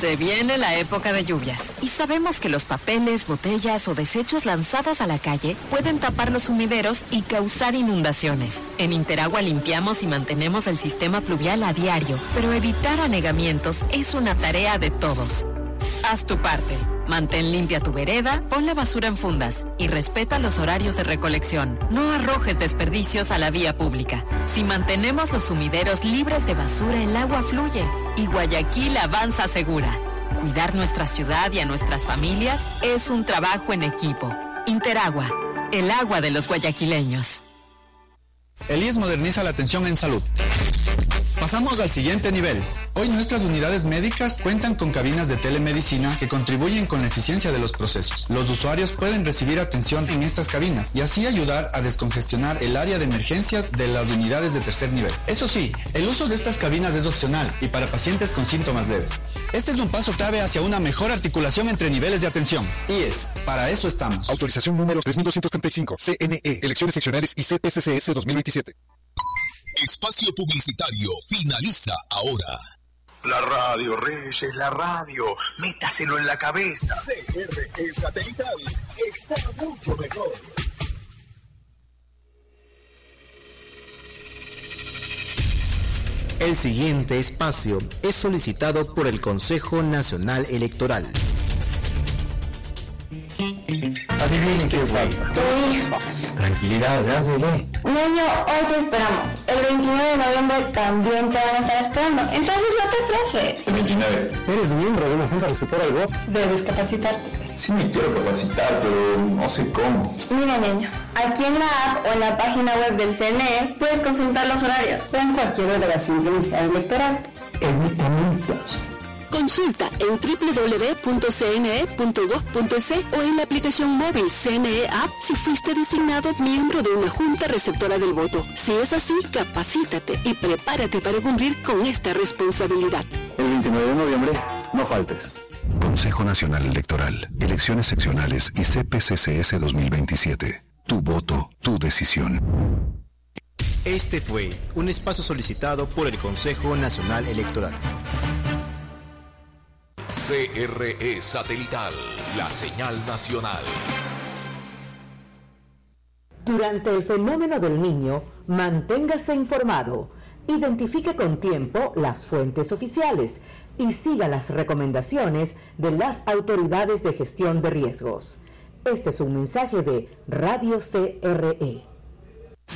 Se viene la época de lluvias y sabemos que los papeles, botellas o desechos lanzados a la calle pueden tapar los sumideros y causar inundaciones. En Interagua limpiamos y mantenemos el sistema pluvial a diario, pero evitar anegamientos es una tarea de todos. Haz tu parte. Mantén limpia tu vereda, pon la basura en fundas y respeta los horarios de recolección. No arrojes desperdicios a la vía pública. Si mantenemos los sumideros libres de basura, el agua fluye y Guayaquil avanza segura. Cuidar nuestra ciudad y a nuestras familias es un trabajo en equipo. Interagua, el agua de los guayaquileños. El IES moderniza la atención en salud. Pasamos al siguiente nivel. Hoy nuestras unidades médicas cuentan con cabinas de telemedicina que contribuyen con la eficiencia de los procesos. Los usuarios pueden recibir atención en estas cabinas y así ayudar a descongestionar el área de emergencias de las unidades de tercer nivel. Eso sí, el uso de estas cabinas es opcional y para pacientes con síntomas leves. Este es un paso clave hacia una mejor articulación entre niveles de atención. IES, para eso estamos. Autorización número 3235, CNE, Elecciones Seccionales y CPCCS 2027. Espacio publicitario finaliza ahora. La radio, Reyes, la radio. Métaselo en la cabeza. CRE Satelital está mucho mejor. El siguiente espacio es solicitado por el Consejo Nacional Electoral. Adivinen qué falta. Tranquilidad, gracias. Niño, hoy te esperamos. El 29 de noviembre también te van a estar esperando. Entonces no te atrases. El 29. ¿Eres miembro de una junta receptora del voto? Debes capacitarte. Sí me quiero capacitar, pero no sé cómo. Mira, niño, aquí en la app o en la página web del CNE puedes consultar los horarios o en cualquier delegación provincial electoral. Consulta en www.cne.gov.es o en la aplicación móvil CNE App si fuiste designado miembro de una junta receptora del voto. Si es así, capacítate y prepárate para cumplir con esta responsabilidad. El 29 de noviembre, no faltes. Consejo Nacional Electoral, Elecciones Seccionales y CPCCS 2027. Tu voto, tu decisión. Este fue un espacio solicitado por el Consejo Nacional Electoral. CRE Satelital, la señal nacional. Durante el fenómeno del Niño, manténgase informado, identifique con tiempo las fuentes oficiales y siga las recomendaciones de las autoridades de gestión de riesgos. Este es un mensaje de Radio CRE.